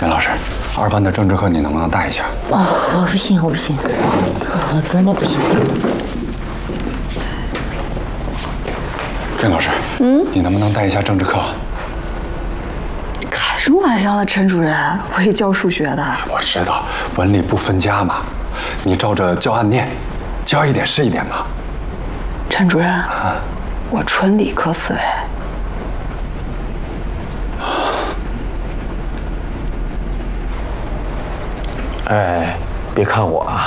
任老师，2班的政治课你能不能带一下？ 哦，我不行，我真的不行。 任老师，你能不能带一下政治课？ 开什么玩笑呢，陈主任，我也教数学的。 我知道文理不分家嘛，你照着教案念，教一点是一点嘛。 陈主任，我纯理科思维。 哎，别看我啊，